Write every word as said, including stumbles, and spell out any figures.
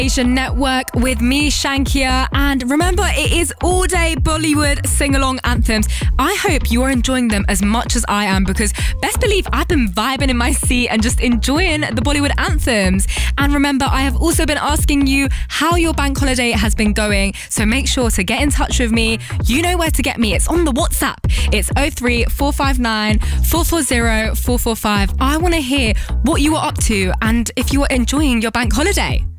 Asian Network with me, Shankia. And remember, it is all day Bollywood sing-along anthems. I hope you are enjoying them as much as I am, because best believe I've been vibing in my seat and just enjoying the Bollywood anthems. And remember, I have also been asking you how your bank holiday has been going. So make sure to get in touch with me. You know where to get me. It's on the WhatsApp. It's oh three four five nine four four zero four four five. I want to hear what you were up to and if you were enjoying your bank holiday.